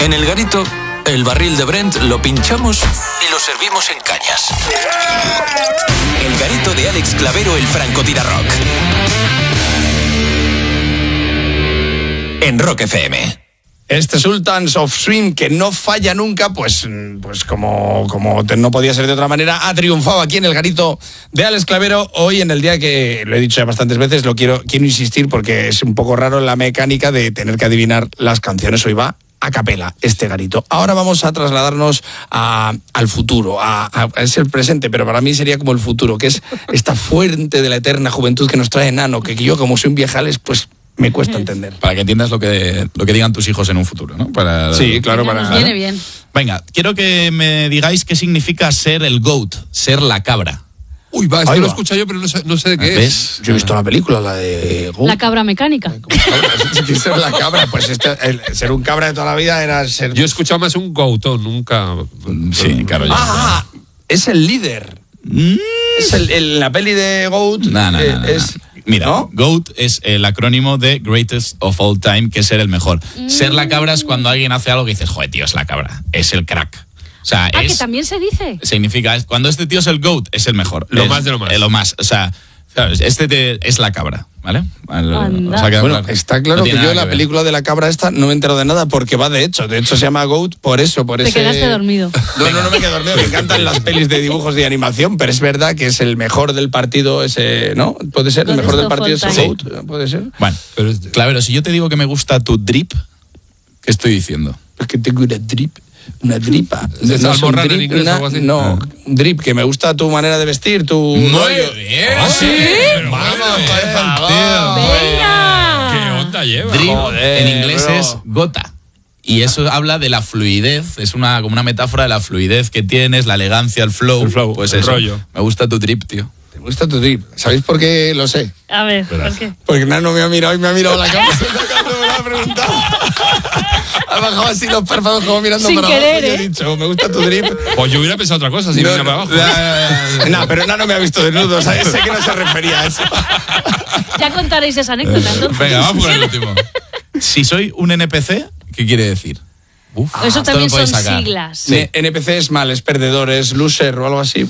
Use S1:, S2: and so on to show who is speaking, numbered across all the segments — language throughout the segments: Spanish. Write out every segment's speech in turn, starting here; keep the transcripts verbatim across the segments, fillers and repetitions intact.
S1: En el Garito, el barril de Brent lo pinchamos y lo servimos en cañas. El Garito de Alex Clavero, el francotirarrock. En Rock F M.
S2: Este Sultans of Swing, que no falla nunca, pues, pues como, como no podía ser de otra manera, ha triunfado aquí en el Garito de Alex Clavero. Hoy, en el día que lo he dicho ya bastantes veces, lo quiero, quiero insistir porque es un poco raro la mecánica de tener que adivinar las canciones. Hoy va a capela este Garito. Ahora vamos a trasladarnos a, al futuro, a, a, es el presente, pero para mí sería como el futuro, que es esta fuente de la eterna juventud que nos trae Nano, que yo, como soy un viejales, pues me cuesta entender.
S3: Para que entiendas lo que, lo que digan tus hijos en un futuro, ¿no? Para,
S2: sí, claro. Para,
S4: viene bien.
S3: Venga, quiero que me digáis qué significa ser el GOAT, ser la cabra.
S5: Uy, va, esto lo he escuchado yo, pero no sé, no sé de qué
S3: ¿Ves?
S5: es.
S2: Yo he visto la película, la de... Goat.
S4: La cabra mecánica.
S2: Ser la cabra, pues este, el, ser un cabra de toda la vida era ser...
S5: Yo he escuchado más un goatón, nunca...
S3: Sí, claro.
S2: Ah, es el líder.
S3: Mm.
S2: Es el, el, la peli de Goat.
S3: No, no,
S2: eh,
S3: no, no,
S2: es,
S3: no. Mira,
S2: ¿no?
S3: GOAT es el acrónimo de Greatest of All Time, que es ser el mejor. Mm. Ser la cabra es cuando alguien hace algo que dices, joder, tío, es la cabra, es el crack. O sea,
S4: ah,
S3: es,
S4: que también se dice.
S3: Significa, es, cuando este tío es el GOAT, es el mejor.
S5: Lo
S3: es,
S5: más de lo más.
S3: Eh, lo más, o sea, ¿sabes? Este te, es la cabra, ¿vale?
S4: Anda.
S3: O sea,
S2: Bueno,
S3: claro.
S2: está claro
S3: No
S2: que
S3: tiene
S2: yo
S3: nada
S2: la
S3: que ver.
S2: película de la cabra esta no me entero de nada porque va de hecho. De hecho se llama Goat por eso, por
S4: Te
S2: ese...
S4: quedaste dormido.
S2: No, no, no me quedé dormido. Me encantan las pelis de dibujos de animación, pero es verdad que es el mejor del partido ese, ¿no? ¿Puede ser? El mejor del partido es el
S3: Sí.
S2: Goat, ¿puede ser?
S3: Bueno,
S5: Pero es-
S3: Clavero, si yo te digo que me gusta tu drip, ¿qué estoy diciendo?
S2: Es que tengo una drip, una dripa.
S5: ¿Es
S2: No, es un
S5: almorrana en
S2: drip,
S5: inglés o
S2: una-
S5: algo así?
S2: No,
S3: Ah.
S2: un drip, que me gusta tu manera de vestir, tu
S3: Muy
S2: rollo.
S3: bien.
S2: ¿Ah, sí?
S5: Pero
S2: Vamos,
S5: bueno,
S2: por
S5: eh,
S2: favor.
S4: ¡Venga!
S5: ¿Qué onda lleva?
S3: Drip
S2: Joder,
S3: en inglés
S2: bro.
S3: es gota. Y eso habla de la fluidez, es una como una metáfora de la fluidez que tienes, la elegancia, el flow.
S5: El flow,
S3: pues
S5: el
S3: eso.
S5: rollo.
S3: Me gusta tu drip, tío.
S2: ¿Te gusta tu drip? ¿Sabéis por qué lo sé?
S4: A ver, ¿por qué?
S2: Porque Nano me ha mirado y me ha mirado la cabeza cuando me lo ha preguntado. Ha bajado así los párpados como mirando
S4: Sin
S2: para
S4: querer,
S2: abajo y he
S4: ¿eh?
S2: dicho, me gusta tu drip.
S5: Pues yo hubiera pensado otra cosa, si
S2: No,
S5: venía
S2: no,
S5: para abajo.
S2: No, pero Nano me ha visto desnudo, ¿sabes? Sé que no se refería a eso.
S4: Ya contaréis esa anécdota, entonces.
S3: Venga, vamos con el último. Si soy un N P C, ¿qué quiere decir? Uf,
S4: Eso
S3: esto
S4: también
S3: lo
S4: son
S3: podéis sacar.
S4: siglas.
S2: Sí. N P C es mal, es perdedor, es loser o algo así.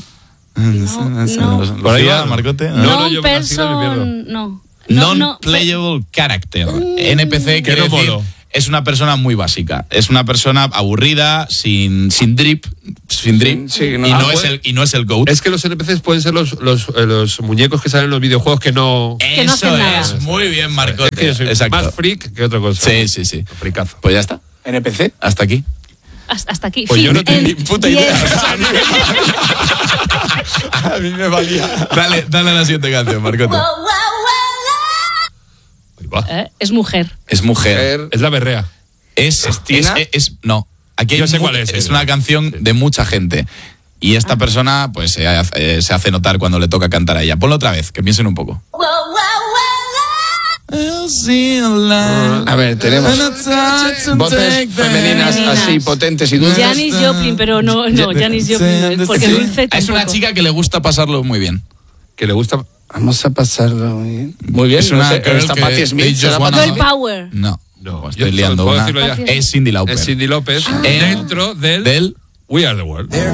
S4: no.
S3: Por ahí
S5: Lucía,
S3: va, Marcote.
S5: No, no, yo
S4: Non
S5: con la sigla me pierdo.
S4: person... No. No, no,
S3: Non-playable character. N P C quiere
S5: no
S3: decir,
S5: molo.
S3: es una persona muy básica. Es una persona aburrida, sin, sin drip, sin drip,
S2: Sí, sí, no.
S3: y,
S2: Ah,
S3: no es
S5: pues-
S3: el, y no es el GOAT.
S5: Es que los N P Cs pueden ser los, los, eh, los muñecos que salen en los videojuegos que no...
S4: Que no
S3: Eso
S4: hacen nada.
S3: es, muy bien, Marcote.
S5: Es que yo soy
S3: Exacto.
S5: más freak que otra cosa.
S3: Sí, sí, sí.
S5: Fricazo.
S3: Pues ya está.
S2: N P C.
S3: Hasta aquí.
S4: Hasta, hasta aquí.
S5: Pues yo no tengo
S4: En
S5: ni
S2: puta
S4: diez.
S2: idea. A mí me valía.
S3: Dale, dale a la siguiente canción, Marcote.
S5: Ahí va.
S4: Eh, Es mujer.
S3: Es mujer.
S5: Es la berrea.
S3: Es,
S2: ¿Es Tina?
S3: es, es- no. Aquí hay
S5: Yo sé
S3: mu-
S5: cuál es,
S3: Es
S5: sí.
S3: una canción de mucha gente. Y esta persona, pues, se hace, eh, se hace notar cuando le toca cantar a ella. Ponlo otra vez, que piensen un poco.
S2: A ver, tenemos voces femeninas así potentes y dulces.
S4: Janis Joplin, pero no, no, Janis Joplin no es, porque
S3: Sí.
S4: dulce
S3: Es una
S4: tampoco.
S3: chica que le gusta pasarlo muy bien.
S5: Que le gusta...
S2: Vamos a pasarlo muy bien. Muy bien,
S3: Es
S2: no
S3: una
S2: sé,
S3: girl
S2: está
S3: que
S2: Patti
S3: they
S2: Smith.
S3: just
S2: ¿será
S3: wanna-
S2: Patti
S4: Girl
S2: Smith?
S4: Power.
S3: No,
S5: No,
S3: pues
S5: yo
S3: estoy liando
S5: puedo
S3: una.
S5: decirlo ya.
S3: Es Cindy Lauper.
S5: Es Cindy López
S3: En-
S5: dentro del,
S3: Del
S5: We Are The World.